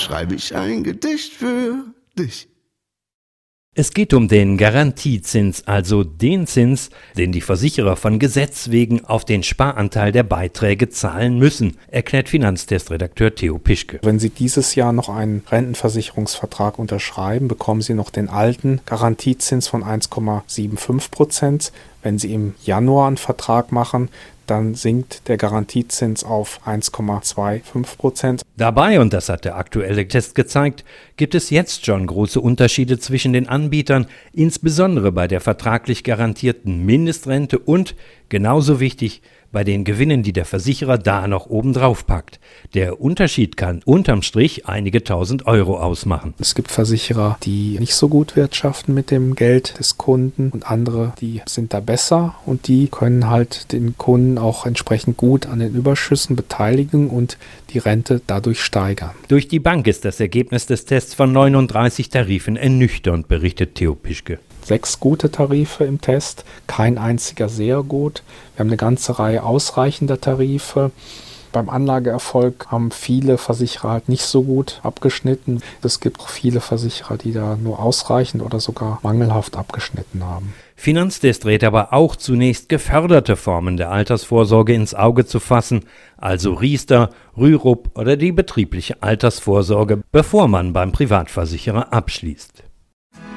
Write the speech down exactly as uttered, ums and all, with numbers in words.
schreibe ich ein Gedicht für dich. Es geht um den Garantiezins, also den Zins, den die Versicherer von Gesetz wegen auf den Sparanteil der Beiträge zahlen müssen, erklärt Finanztestredakteur Theo Pischke. Wenn Sie dieses Jahr noch einen Rentenversicherungsvertrag unterschreiben, bekommen Sie noch den alten Garantiezins von eins Komma fünfundsiebzig Prozent. Wenn Sie im Januar einen Vertrag machen, dann sinkt der Garantiezins auf eins Komma fünfundzwanzig Prozent. Dabei, und das hat der aktuelle Test gezeigt, gibt es jetzt schon große Unterschiede zwischen den Anbietern, insbesondere bei der vertraglich garantierten Mindestrente und, genauso wichtig, bei den Gewinnen, die der Versicherer da noch obendrauf packt. Der Unterschied kann unterm Strich einige tausend Euro ausmachen. Es gibt Versicherer, die nicht so gut wirtschaften mit dem Geld des Kunden und andere, die sind da besser und die können halt den Kunden auch entsprechend gut an den Überschüssen beteiligen und die Rente dadurch steigern. Durch die Bank ist das Ergebnis des Tests von neununddreißig Tarifen ernüchternd, berichtet Theo Pischke. Sechs gute Tarife im Test, kein einziger sehr gut. Wir haben eine ganze Reihe ausreichender Tarife. Beim Anlageerfolg haben viele Versicherer halt nicht so gut abgeschnitten. Es gibt auch viele Versicherer, die da nur ausreichend oder sogar mangelhaft abgeschnitten haben. Finanztest rät aber auch zunächst geförderte Formen der Altersvorsorge ins Auge zu fassen, also Riester, Rürup oder die betriebliche Altersvorsorge, bevor man beim Privatversicherer abschließt.